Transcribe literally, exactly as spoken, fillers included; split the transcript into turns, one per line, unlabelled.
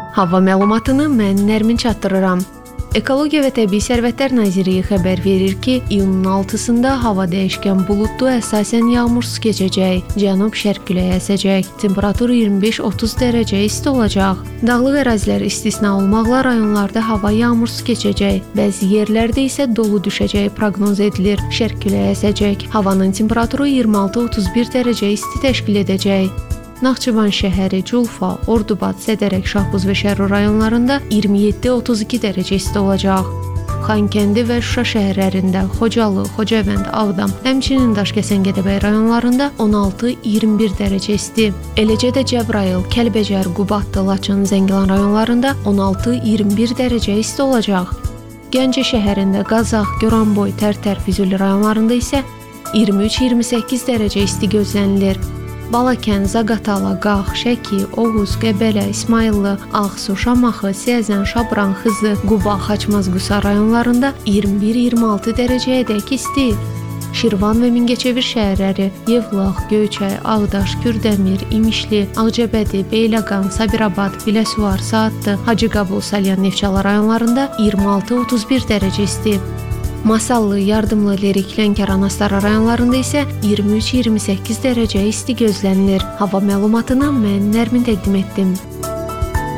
Hava məlumatını mən Nərmin çatdırıram. Ekologiya və Təbii Sərvətlər Nazirliyi xəbər verir ki, iyunun altısında hava dəyişkən buludlu, əsasən yağmursuz keçəcək, cənub-şərq küləyi əsəcək, temperatur iyirmi beş otuz dərəcə isti olacaq. Dağlıq ərazilər istisna olmaqla rayonlarda hava yağmursuz keçəcək, bəzi yerlərdə isə dolu düşəcəyi proqnoz edilir, şərq küləyi əsəcək, havanın temperaturu iyirmi altı otuz bir dərəcə isti təşkil edəcək. Naxçıvan şəhəri, Culfa, Ordubad, Sədərək, Şahbuz və Şərur rayonlarında iyirmi yeddi otuz iki dərəcə isti olacaq. Xankəndi və Şuşa şəhərlərində, Xocalı, Xocavənd, Ağdam, həmçinin Daşkəsən, Gədəbəy rayonlarında on altı iyirmi bir dərəcə isti. Eləcə də Cəbrayıl, Kəlbəcər, Qubadlı, Laçın, Zəngilan rayonlarında on altı iyirmi bir dərəcə isti olacaq. Gəncə şəhərində, Qazax, Goranboy, Tərtər, Füzuli rayonlarında isə iyirmi üç iyirmi səkkiz dərəcə isti gözlənilir. Balakən, Zaqatala, Qax, Şəki, Oğuz, Qəbələ, İsmayıllı, Ağsu, Şamaxı, Siyəzən, Şabran, Xızı, Quba, Xaçmaz, Qusar rayonlarında iyirmi bir iyirmi altı dərəcəyədək isti. Şirvan və Mingəçevir şəhərləri, Yevlax, Göyçay, Ağdaş, Kürdəmir, İmişli, Ağcabədi, Beyləqan, Sabirabad, Biləsuvar, Saatlı, Hacıqabul, Salyan, Neftçala rayonlarında iyirmi altı otuz bir dərəcə isti. Masallı, Yardımlı, Lerik, Lənkəran, Astara rayonlarında isə iyirmi üç iyirmi səkkiz dərəcə isti gözlənilir. Hava məlumatını mən Nərmin təqdim etdim.